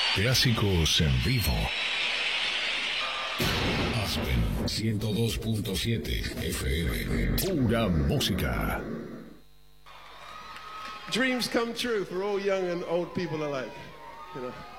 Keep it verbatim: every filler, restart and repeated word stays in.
Clásicos en vivo. Aspen ciento dos punto siete F M. Pura música. Dreams come true for all young and old people alike, you know.